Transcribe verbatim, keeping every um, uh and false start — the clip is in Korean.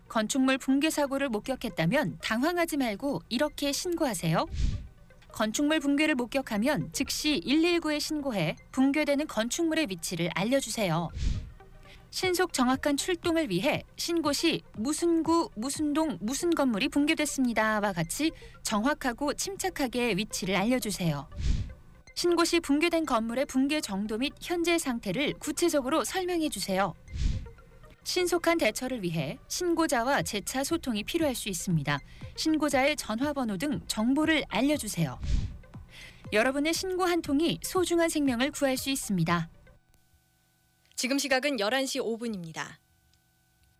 건축물 붕괴 사고를 목격했다면 당황하지 말고 이렇게 신고하세요. 건축물 붕괴를 목격하면 즉시 일일구에 신고해 붕괴되는 건축물의 위치를 알려주세요. 신속 정확한 출동을 위해 신고 시 무슨 구, 무슨 동, 무슨 건물이 붕괴됐습니다와 같이 정확하고 침착하게 위치를 알려주세요. 신고 시 붕괴된 건물의 붕괴 정도 및 현재 상태를 구체적으로 설명해 주세요. 신속한 대처를 위해 신고자와 재차 소통이 필요할 수 있습니다. 신고자의 전화번호 등 정보를 알려주세요. 여러분의 신고 한 통이 소중한 생명을 구할 수 있습니다. 지금 시각은 열한 시 오 분입니다.